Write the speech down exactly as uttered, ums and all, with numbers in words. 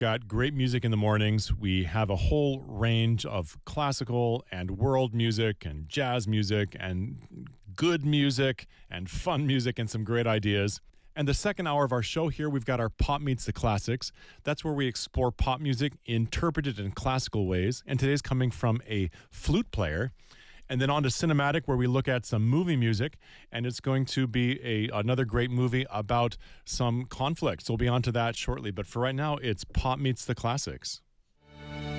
Got great music in the mornings. We have a whole range of classical and world music and jazz music and good music and fun music and some great ideas. And the second hour of our show here, we've got our Pop Meets the Classics. That's where we explore pop music interpreted in classical ways. And today's coming from a flute player. And then on to Cinematic, where we look at some movie music, and it's going to be a another great movie about some conflict. So we'll be on to that shortly. But for right now, it's Pop Meets the Classics.